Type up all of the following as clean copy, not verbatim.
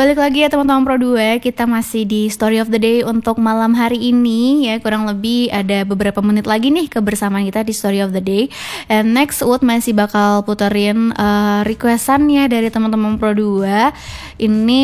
Balik lagi ya teman-teman Pro 2, kita masih di Story of the Day untuk malam hari ini ya. Kurang lebih ada beberapa menit lagi nih kebersamaan kita di Story of the Day. And next Wood masih bakal puterin requestannya dari teman-teman Pro 2. Ini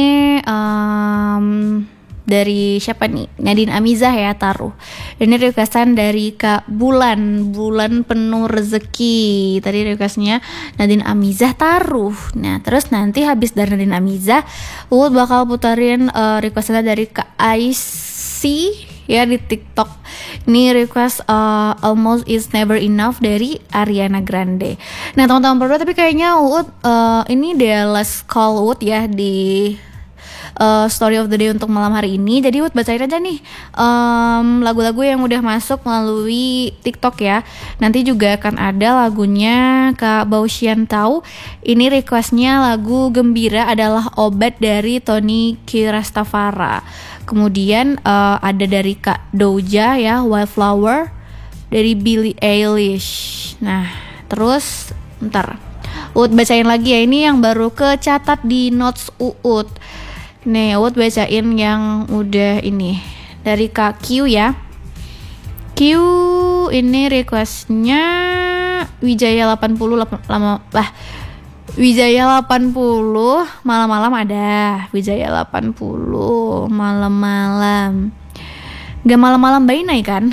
dari siapa nih? Nadine Amizah ya, taruh. Ini requestan dari Kak Bulan penuh rezeki. Tadi requestnya Nadine Amizah, taruh. Nah terus nanti habis dari Nadine Amizah, Wood bakal puterin requestnya dari Kak Aisy ya di TikTok. Ini request Almost Is Never Enough dari Ariana Grande. Nah teman-teman berdua, tapi kayaknya Wood ini the last call Wood ya di Story of the Day untuk malam hari ini. Jadi Wood bacain aja nih lagu-lagu yang udah masuk melalui TikTok ya. Nanti juga akan ada lagunya Kak Baushian Tau. Ini requestnya lagu Gembira adalah Obat dari Tony Kirastafara. Kemudian ada dari Kak Doja ya, Wildflower dari Billie Eilish. Nah terus ntar Wood bacain lagi ya, ini yang baru kecatat di notes Uut. Nih, Wood bacain yang udah ini dari Kak Q ya. Q ini requestnya Wijaya 80 lama lah. Wijaya 80 malam-malam ada. Wijaya 80 malam-malam. Gak malam-malam Bainai kan?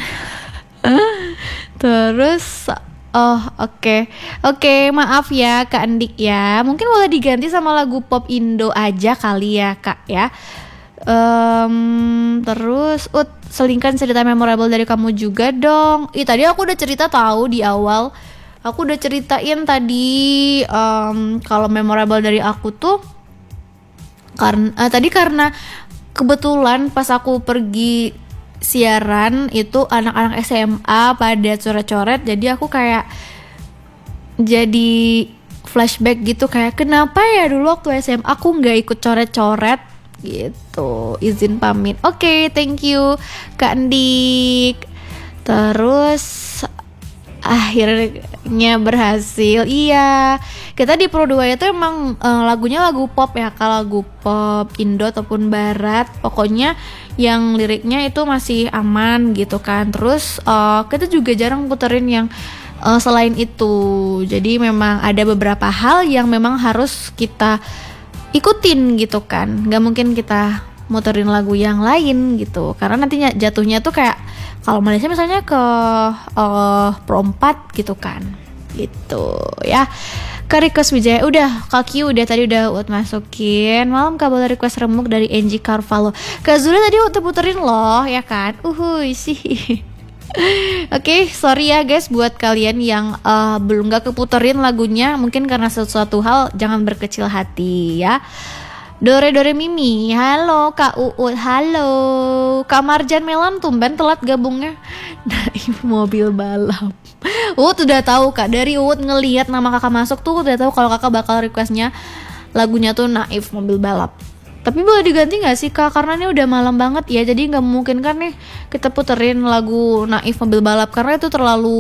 Terus Oke, maaf ya Kak Andik ya. Mungkin boleh diganti sama lagu pop Indo aja kali ya Kak ya. Terus selingkan cerita memorable dari kamu juga dong. Tadi aku udah cerita tahu di awal. Aku udah ceritain tadi kalau memorable dari aku tuh karena kebetulan pas aku pergi siaran itu anak-anak SMA pada coret-coret, jadi aku kayak jadi flashback gitu, kayak kenapa ya dulu waktu SMA aku nggak ikut coret-coret gitu. Izin pamit. Oke, thank you Kak Andik. Terus akhirnya berhasil. Iya, kita di Pro 2 itu emang lagunya lagu pop ya, kalau lagu pop Indo ataupun Barat, pokoknya yang liriknya itu masih aman gitu kan. Terus kita juga jarang puterin yang selain itu. Jadi memang ada beberapa hal yang memang harus kita ikutin gitu kan. Gak mungkin kita muterin lagu yang lain gitu, karena nantinya jatuhnya tuh kayak kalau Malaysia misalnya ke Pro 4 gitu kan, gitu ya. Ke request Wijaya udah, Kak Q udah tadi udah Wood masukin. Malam Kak boleh request remuk dari Angie Carvalho. Kak Zula tadi Wood puterin loh ya kan. Sih. Oke, sorry ya guys buat kalian yang belum gak keputerin lagunya, mungkin karena sesuatu hal, jangan berkecil hati ya. Dore Mimi, halo Kak Uut, halo Kak Marjan Melan, tumben telat gabungnya. Naif mobil balap. Uut udah tahu Kak, dari Uut ngelihat nama kakak masuk tuh udah tahu kalau kakak bakal requestnya lagunya tuh Naif mobil balap. Tapi boleh diganti nggak sih Kak, karena ini udah malam banget ya, jadi nggak mungkin kan nih kita puterin lagu Naif mobil balap karena itu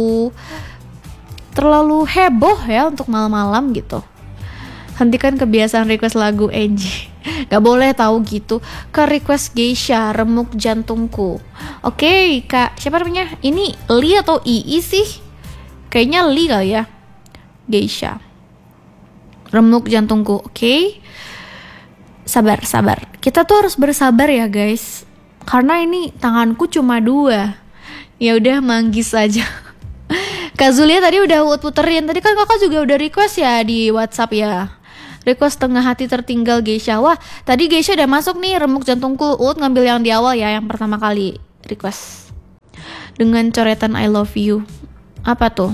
terlalu heboh ya untuk malam-malam gitu. Hentikan kebiasaan request lagu Angie. Gak boleh tahu gitu. Ke request Geisha, remuk jantungku. Oke, Kak, siapa namanya? Ini Li atau Ii sih? Kayaknya Li kali ya. Geisha, remuk jantungku. Oke. Sabar. Kita tuh harus bersabar ya guys, karena ini tanganku cuma 2. Ya udah, manggis aja. Kak Zulia tadi udah puterin. Tadi kan kakak juga udah request ya di WhatsApp ya. Request Tengah Hati Tertinggal Geisha. Wah, tadi Geisha udah masuk nih, remuk jantungku. Ngambil yang di awal ya, yang pertama kali request. Dengan coretan I love you. Apa tuh?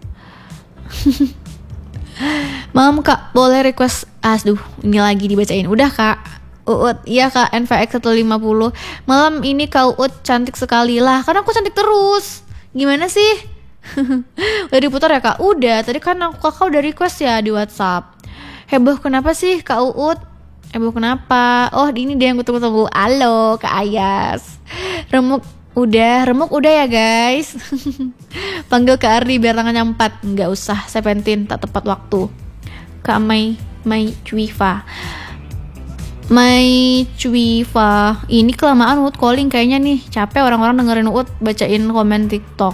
Malam Kak, boleh request. Ini lagi dibacain. Udah Kak. Uut, iya Kak, NVX 150. Malam ini Kak Uut cantik sekali lah. Karena aku cantik terus. Gimana sih? Udah diputar ya Kak? Udah, tadi kan kakak udah request ya di WhatsApp. Heboh kenapa sih Kak Uut? Heboh kenapa? Ini dia yang gue tunggu-tunggu. Halo Kak Ayas. Remuk udah ya guys. Panggil Kak Ardi biar tangannya 4. Nggak usah, Seventeen tak tepat waktu. Kak Mai Cuifa. My Cuiva, ini kelamaan Uut calling kayaknya nih, capek orang-orang dengerin Uut bacain komen TikTok.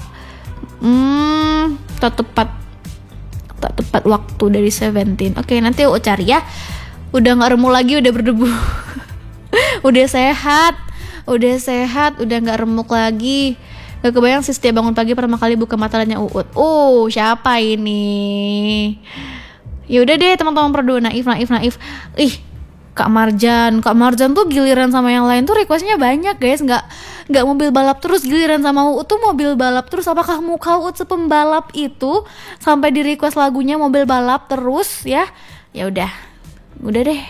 Tak tepat waktu dari Seventeen. Oke, nanti Uut cari ya. Udah nggak remuk lagi, udah berdebu. udah sehat, udah nggak remuk lagi. Gak kebayang sih setiap bangun pagi pertama kali buka mata liatnya Uut. Oh, siapa ini? Ya udah deh teman-teman berdua, Naif. Ih, Kak Marjan tuh giliran sama yang lain tuh requestnya banyak guys, nggak mobil balap terus, giliran sama Uut tuh mobil balap terus. Apakah muka Uut sepembalap itu sampai di request lagunya mobil balap terus ya? Ya udah deh.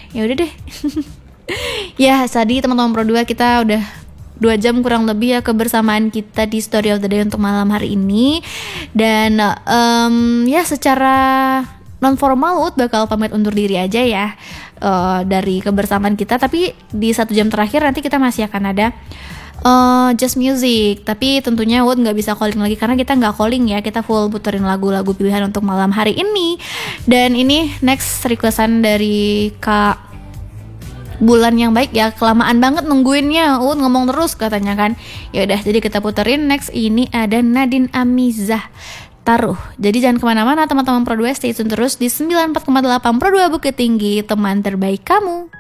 Ya tadi teman-teman Pro 2 kita udah 2 jam kurang lebih ya kebersamaan kita di Story of the Day untuk malam hari ini. Dan ya secara non formal Uut bakal pamit undur diri aja ya dari kebersamaan kita. Tapi di 1 jam terakhir nanti kita masih akan ada just music. Tapi tentunya Uut gak bisa calling lagi karena kita gak calling ya, kita full puterin lagu-lagu pilihan untuk malam hari ini. Dan ini next requestan dari Kak Bulan yang baik ya, kelamaan banget nungguinnya, Uut ngomong terus katanya kan. Ya udah, jadi kita puterin. Next ini ada Nadine Amizah, Taruh. Jadi jangan kemana-mana teman-teman Pro 2, stay tune terus di 94,8 Pro 2 Bukit Tinggi, teman terbaik kamu.